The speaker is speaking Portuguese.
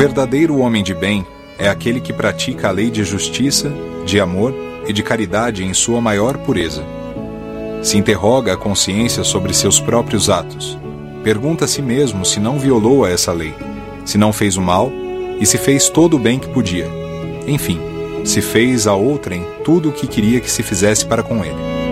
verdadeiro homem de bem é aquele que pratica a lei de justiça, de amor e de caridade em sua maior pureza. Se interroga a consciência sobre seus próprios atos. Pergunta a si mesmo se não violou a essa lei, se não fez o mal e se fez todo o bem que podia. Enfim, se fez a outrem tudo o que queria que se fizesse para com ele.